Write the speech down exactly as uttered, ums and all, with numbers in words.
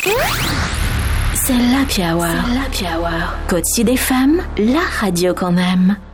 C'est l'Happy Hour. C'est l'Happy Hour. Côte Sud F M, la radio qu'on aime.